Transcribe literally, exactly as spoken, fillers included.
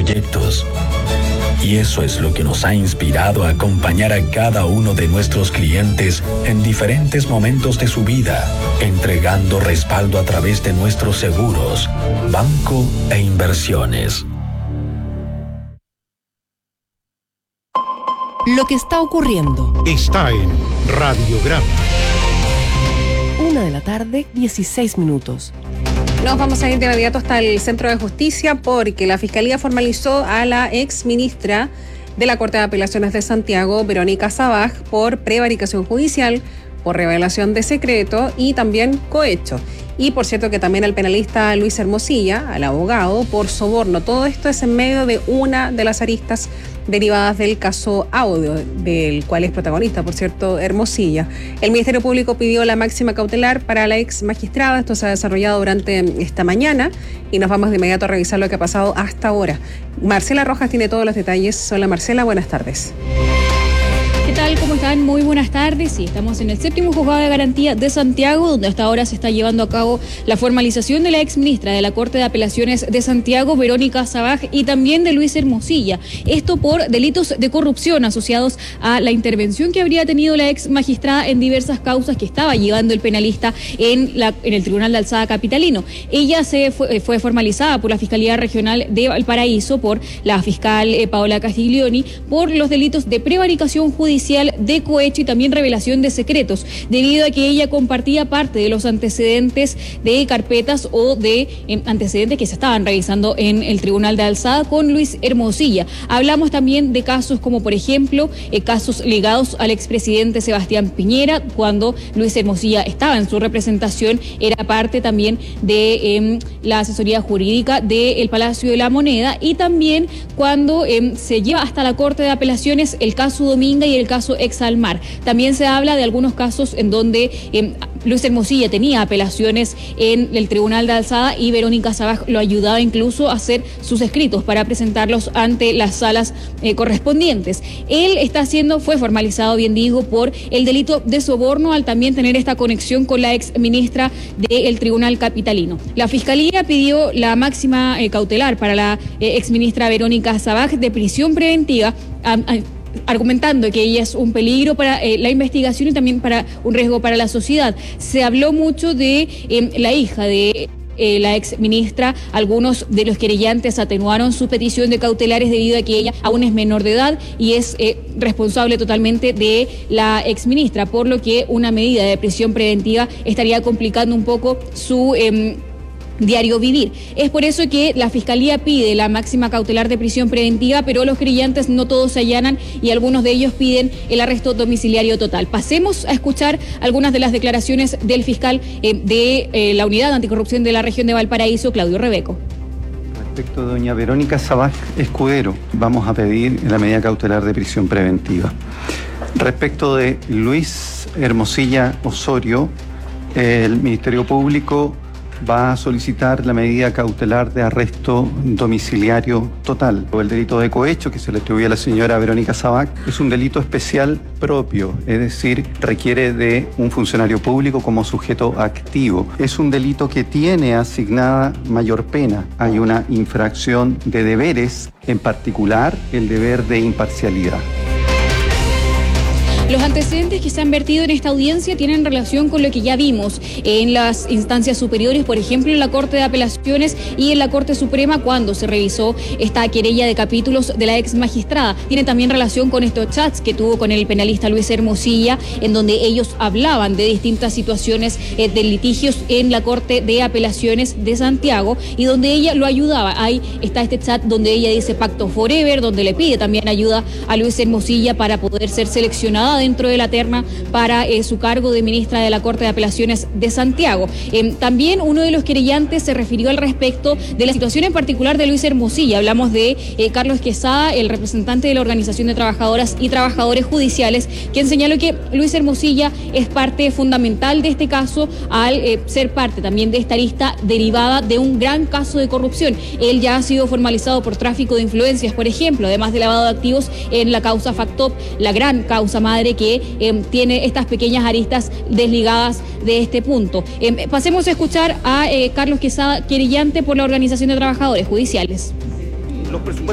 proyectos. Y eso es lo que nos ha inspirado a acompañar a cada uno de nuestros clientes en diferentes momentos de su vida, entregando respaldo a través de nuestros seguros, banco e inversiones. Lo que está ocurriendo está en Radiograma. Una de la tarde, dieciséis minutos. Nos vamos a ir de inmediato hasta el Centro de Justicia porque la Fiscalía formalizó a la ex ministra de la Corte de Apelaciones de Santiago, Verónica Sabaj, por prevaricación judicial, por revelación de secreto y también cohecho. Y por cierto que también al penalista Luis Hermosilla, al abogado, por soborno. Todo esto es en medio de una de las aristas derivadas del caso Audio, del cual es protagonista, por cierto, Hermosilla. El Ministerio Público pidió la máxima cautelar para la ex magistrada. Esto se ha desarrollado durante esta mañana y nos vamos de inmediato a revisar lo que ha pasado hasta ahora. Marcela Rojas tiene todos los detalles. Hola Marcela, buenas tardes. ¿Qué tal? ¿Cómo están? Muy buenas tardes. Sí, estamos en el séptimo juzgado de garantía de Santiago, donde hasta ahora se está llevando a cabo la formalización de la exministra de la Corte de Apelaciones de Santiago, Verónica Sabaj, y también de Luis Hermosilla. Esto por delitos de corrupción asociados a la intervención que habría tenido la ex magistrada en diversas causas que estaba llevando el penalista en, la, en el Tribunal de Alzada capitalino. Ella se fue, fue formalizada por la Fiscalía Regional de Valparaíso, por la fiscal eh, Paola Castiglioni, por los delitos de prevaricación judicial, de cohecho y también revelación de secretos, debido a que ella compartía parte de los antecedentes de carpetas o de eh, antecedentes que se estaban revisando en el Tribunal de Alzada con Luis Hermosilla. Hablamos también de casos como, por ejemplo, eh, casos ligados al expresidente Sebastián Piñera, cuando Luis Hermosilla estaba en su representación, era parte también de eh, la asesoría jurídica del Palacio de la Moneda, y también cuando eh, se lleva hasta la Corte de Apelaciones el caso Dominga y el caso Exalmar. También se habla de algunos casos en donde eh, Luis Hermosilla tenía apelaciones en el Tribunal de Alzada y Verónica Sabaj lo ayudaba incluso a hacer sus escritos para presentarlos ante las salas eh, correspondientes. Él está siendo, fue formalizado, bien digo, por el delito de soborno al también tener esta conexión con la ex ministra del Tribunal Capitalino. La Fiscalía pidió la máxima eh, cautelar para la eh, ex ministra Verónica Sabaj de prisión preventiva, a, a, argumentando que ella es un peligro para eh, la investigación y también para un riesgo para la sociedad. Se habló mucho de eh, la hija de eh, la ex ministra. Algunos de los querellantes atenuaron su petición de cautelares debido a que ella aún es menor de edad y es eh, responsable totalmente de la ex ministra, por lo que una medida de prisión preventiva estaría complicando un poco su Eh, diario vivir. Es por eso que la Fiscalía pide la máxima cautelar de prisión preventiva, pero los querellantes no todos se allanan y algunos de ellos piden el arresto domiciliario total. Pasemos a escuchar algunas de las declaraciones del fiscal eh, de eh, la Unidad Anticorrupción de la Región de Valparaíso, Claudio Rebeco. Respecto de doña Verónica Sabaj Escudero, vamos a pedir la medida cautelar de prisión preventiva. Respecto de Luis Hermosilla Osorio, el Ministerio Público va a solicitar la medida cautelar de arresto domiciliario total. El delito de cohecho que se le atribuye a la señora Verónica Sabaj es un delito especial propio, es decir, requiere de un funcionario público como sujeto activo. Es un delito que tiene asignada mayor pena. Hay una infracción de deberes, en particular el deber de imparcialidad. Los antecedentes que se han vertido en esta audiencia tienen relación con lo que ya vimos en las instancias superiores, por ejemplo, en la Corte de Apelaciones y en la Corte Suprema cuando se revisó esta querella de capítulos de la ex magistrada. Tiene también relación con estos chats que tuvo con el penalista Luis Hermosilla, en donde ellos hablaban de distintas situaciones eh, de litigios en la Corte de Apelaciones de Santiago y donde ella lo ayudaba. Ahí está este chat donde ella dice Pacto Forever, donde le pide también ayuda a Luis Hermosilla para poder ser seleccionada dentro de la terna para eh, su cargo de ministra de la Corte de Apelaciones de Santiago. Eh, también uno de los querellantes se refirió al respecto de la situación en particular de Luis Hermosilla. Hablamos de eh, Carlos Quesada, el representante de la Organización de Trabajadoras y Trabajadores Judiciales, quien señaló que Luis Hermosilla es parte fundamental de este caso al eh, ser parte también de esta lista derivada de un gran caso de corrupción. Él ya ha sido formalizado por tráfico de influencias, por ejemplo, además de lavado de activos en la causa Factop, la gran causa madre que eh, tiene estas pequeñas aristas desligadas de este punto. Eh, pasemos a escuchar a eh, Carlos Quesada, querellante por la Organización de Trabajadores Judiciales. Los